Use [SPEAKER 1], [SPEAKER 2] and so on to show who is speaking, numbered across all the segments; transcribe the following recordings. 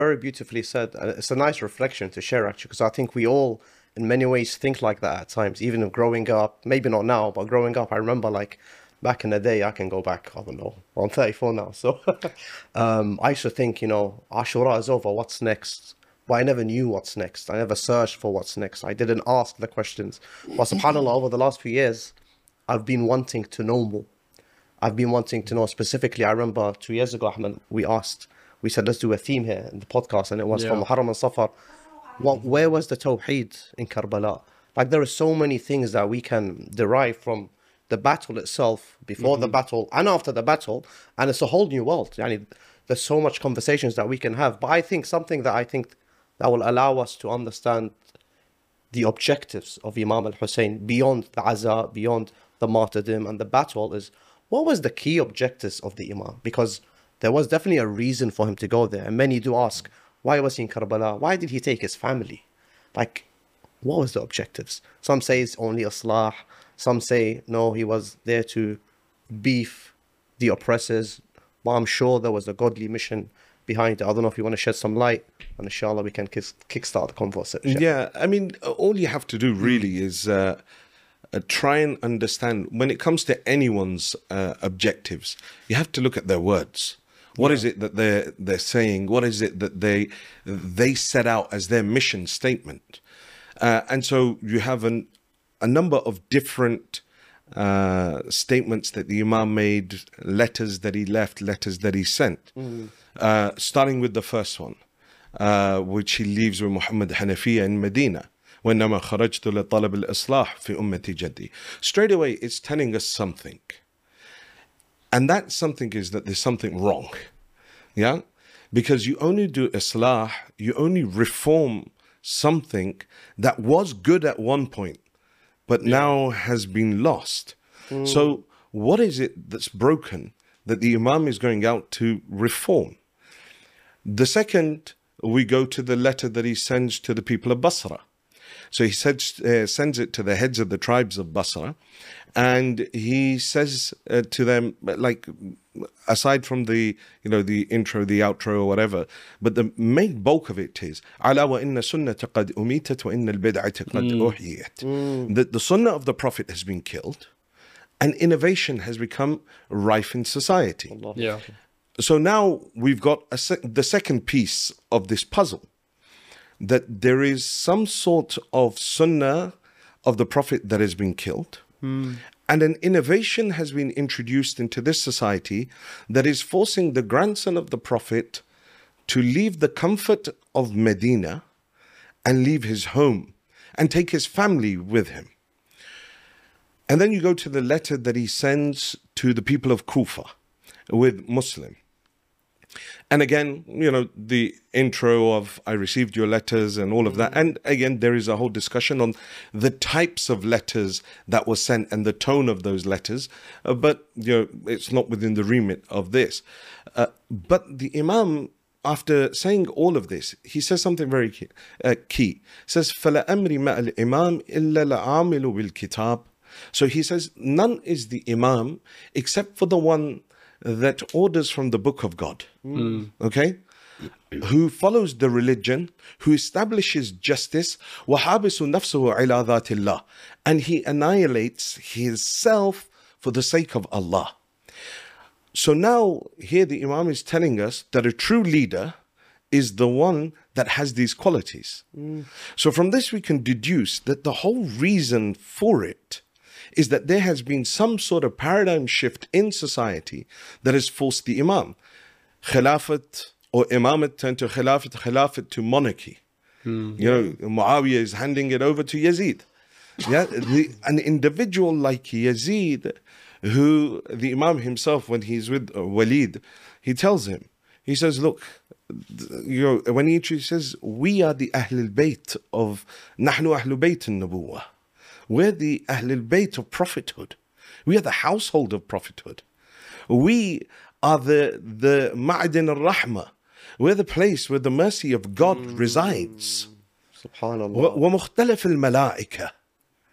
[SPEAKER 1] Very beautifully said. It's a nice reflection to share, actually, because I think we all, in many ways, think like that at times. Even growing up, maybe not now, but growing up, I remember like back in the day, I can go back, I don't know, I'm 34 now. So I used to think, Ashura is over, what's next? But I never knew what's next. I never searched for what's next. I didn't ask the questions. But subhanAllah, over the last few years, I've been wanting to know more. I've been wanting to know specifically. I remember 2 years ago, Ahmed, we said, let's do a theme here in the podcast, and it was from Haram and Safar. Where was the Tawheed in Karbala? Like, there are so many things that we can derive from the battle itself, before the battle and after the battle, and it's a whole new world. There's so much conversations that we can have. But I think something that that will allow us to understand the objectives of Imam al-Hussein beyond the Aza, beyond the martyrdom and the battle, is what was the key objectives of the Imam? Because there was definitely a reason for him to go there. And many do ask, why was he in Karbala? Why did he take his family? Like, what was the objectives? Some say it's only Islah. Some say, no, he was there to beef the oppressors. But I'm sure there was a godly mission behind it. I don't know if you want to shed some light, and inshallah we can kickstart the conversation.
[SPEAKER 2] Yeah, I mean, all you have to do really is try and understand, when it comes to anyone's objectives, you have to look at their words. What is it that they're saying? What is it that they set out as their mission statement? And so you have a number of different statements that the Imam made, letters that he left, letters that he sent. Starting with the first one, which he leaves with Muhammad Hanafiya in Medina. وَإِنَّمَا خَرَجْتُ لِطَلَبِ الْإِصْلَاحِ فِي أُمَّتِ جَدِّي. Straight away, it's telling us something. And that something is that there's something wrong. Yeah? Because you only do Islah, you only reform something that was good at one point, but now has been lost. So what is it that's broken that the Imam is going out to reform? The second, we go to the letter that he sends to the people of Basra. So he sends it to the heads of the tribes of Basra, and he says to them, like, aside from the intro, the outro, or whatever, but the main bulk of it is "Ala wa inna sunnata qad umitat wa inna al-bid'ata qad uhiyat." That the sunnah of the Prophet has been killed, and innovation has become rife in society.
[SPEAKER 3] Yeah.
[SPEAKER 2] So now we've got the second piece of this puzzle, that there is some sort of sunnah of the Prophet that has been killed, and an innovation has been introduced into this society that is forcing the grandson of the Prophet to leave the comfort of Medina and leave his home and take his family with him. And then you go to the letter that he sends to the people of Kufa with Muslim. And again, the intro of "I received your letters" and all of that. And again, there is a whole discussion on the types of letters that were sent and the tone of those letters. But, it's not within the remit of this. But the Imam, after saying all of this, he says something very key. He says, فَلَا أَمْرِ مَا الْإِمَامِ إِلَّا لَعَامِلُ بِالْكِتَابِ. So he says, none is the Imam except for the one that orders from the book of God. Okay? Who follows the religion, who establishes justice, وَحَابِسُ نَفْسُهُ عِلَى ذَاتِ اللَّهِ, and he annihilates his self for the sake of Allah. So now here the Imam is telling us that a true leader is the one that has these qualities. So from this we can deduce that the whole reason for it is that there has been some sort of paradigm shift in society that has forced the Imam. Khilafat or Imamate turned to Khilafat, Khilafat to monarchy. Muawiyah is handing it over to Yazid. Yeah, an individual like Yazid, who the Imam himself, when he's with Walid, he tells him, he says, look, when he says, we are the Ahlul Bayt of, Nahnu Ahlul Bayt al-Nubuwah. We're the Ahlul Bayt of prophethood. We are the household of prophethood. We are the Ma'adin al-Rahmah. We're the place where the mercy of God resides.
[SPEAKER 1] Subhanallah.
[SPEAKER 2] وَمُخْتَلَفِ الْمَلَائِكَةِ.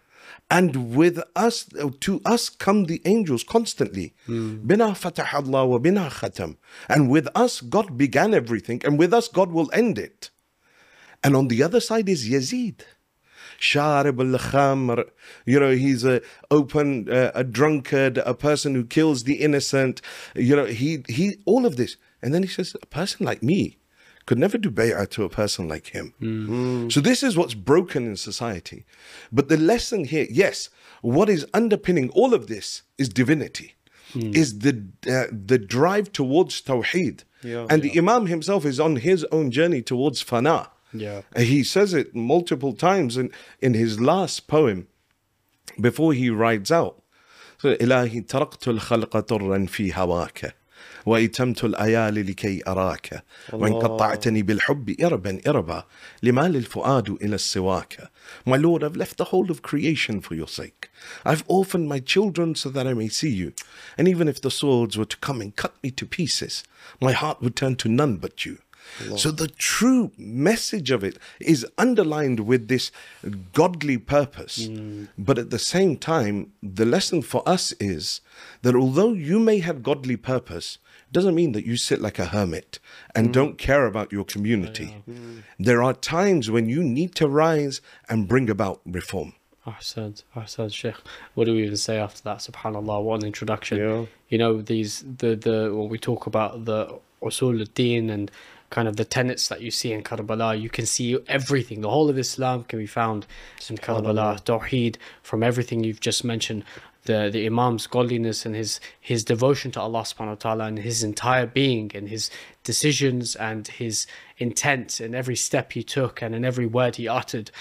[SPEAKER 2] And with us, to us come the angels constantly. Bina fatah Allah wa bina khatam. And with us, God began everything, and with us, God will end it. And on the other side is Yazid. Sharib al-khamr, he's a drunkard, a person who kills the innocent, he all of this. And then he says, a person like me could never do bay'ah to a person like him. So this is what's broken in society. But the lesson here, yes, what is underpinning all of this is divinity, is the drive towards tawheed. And the Imam himself is on his own journey towards fana. He says it multiple times in his last poem before he rides out. So, إلهي تركت الخلق طرا في هواك وإتمت الأيال لكي أراك وإن قطعتني بالحب إربا إربا لما للفؤاد إلى السواك. My Lord, I've left the whole of creation for your sake. I've orphaned my children so that I may see you. And even if the swords were to come and cut me to pieces, my heart would turn to none but you. So the true message of it is underlined with this godly purpose. But at the same time, the lesson for us is that although you may have godly purpose, it doesn't mean that you sit like a hermit and don't care about your community. There are times when you need to rise and bring about reform.
[SPEAKER 3] Ahsan, Sheikh. What do we even say after that? Subhanallah, what an introduction. When we talk about the usul al-din and kind of the tenets that you see in Karbala, you can see everything. The whole of Islam can be found in Karbala. Tawheed, from everything you've just mentioned, the Imam's godliness and his devotion to Allah subhanahu wa ta'ala and his entire being and his decisions and his intent in every step he took and in every word he uttered.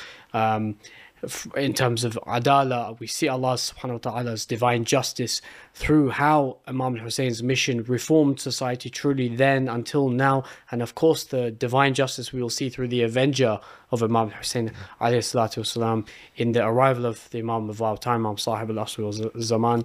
[SPEAKER 3] In terms of adala, we see Allah subhanahu wa ta'ala's divine justice through how Imam al-Husayn's mission reformed society truly then until now, and of course the divine justice we will see through the avenger of Imam al-Husayn alayhi salatu wasalam in the arrival of the Imam of our time, Imam Sahib al-Asr al-Zaman.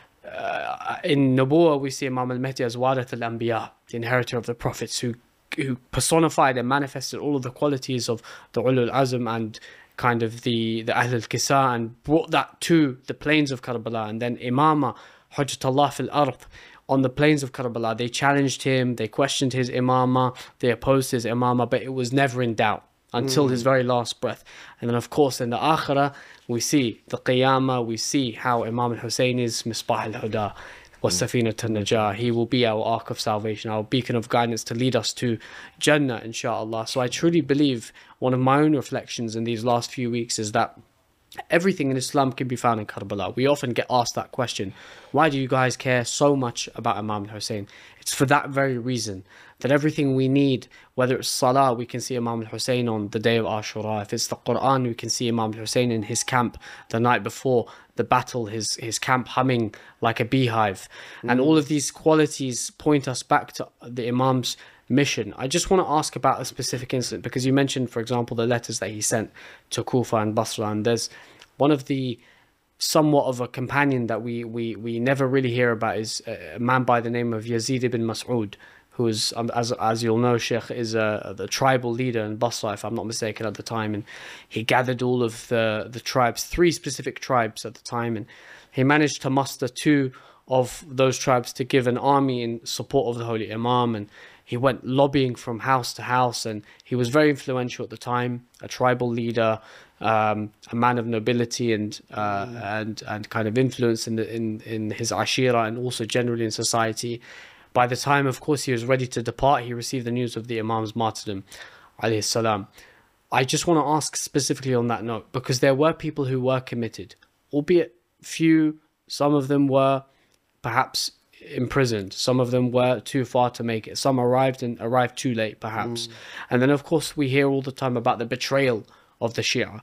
[SPEAKER 3] In Nubuwah we see Imam al-Mahdi as Warith al-Anbiya, the inheritor of the prophets, who personified and manifested all of the qualities of the Ulul Azm and kind of the Ahl al-Kisa, and brought that to the plains of Karbala. And then Imama, Hujjatullah fil Ard, on the plains of Karbala, they challenged him, they questioned his Imama, they opposed his Imama, but it was never in doubt until his very last breath. And then of course in the Akhirah, we see the Qiyamah, we see how Imam al-Husayn is Misbah al-Huda, Safinat al-Najah. He will be our ark of salvation, our beacon of guidance to lead us to Jannah, inshallah. So I truly believe one of my own reflections in these last few weeks is that everything in Islam can be found in Karbala. We often get asked that question, why do you guys care so much about Imam al-Husayn? It's for that very reason, that everything we need, whether it's Salah, we can see Imam al-Husayn on the day of Ashura. If it's the Quran, we can see Imam al-Husayn in his camp the night before the battle, his camp humming like a beehive. And all of these qualities point us back to the Imam's mission. I just want to ask about a specific incident, because you mentioned, for example, the letters that he sent to Kufa and Basra, and there's one of the somewhat of a companion that we never really hear about is a man by the name of Yazid ibn Mas'ud, who is, as you'll know, Sheikh, is the tribal leader in Basra, if I'm not mistaken, at the time. And he gathered all of the tribes, 3 specific tribes at the time, and he managed to muster 2 of those tribes to give an army in support of the Holy Imam. And he went lobbying from house to house, and he was very influential at the time, a tribal leader, a man of nobility and kind of influence in his ashira and also generally in society. By the time, of course, he was ready to depart, he received the news of the Imam's martyrdom, alayhi salam. I just want to ask specifically on that note, because there were people who were committed, albeit few. Some of them were perhaps imprisoned, some of them were too far to make it, some arrived too late perhaps. And then of course we hear all the time about the betrayal of the Shia.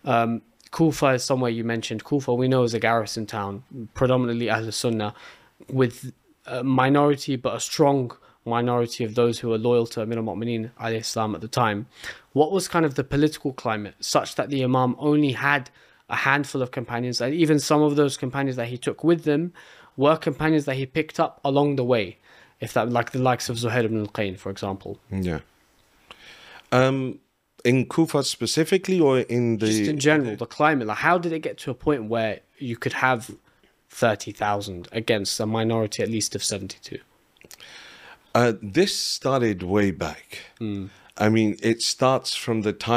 [SPEAKER 3] Kufa is somewhere you mentioned. Kufa, we know, is a garrison town, predominantly Ahl Sunnah, with a minority but a strong minority of those who were loyal to Amir al-Mu'mineen alayhi salam at the time. What was kind of the political climate such that the Imam only had a handful of companions, and even some of those companions that he took with them were companions that he picked up along the way, if that, like the likes of Zuhair ibn al-Qayn, for example?
[SPEAKER 2] Yeah. In Kufa specifically, or in the...
[SPEAKER 3] Just in general, the climate. Like, how did it get to a point where you could have 30,000 against a minority at least of 72?
[SPEAKER 2] This started way back. I mean, it starts from the time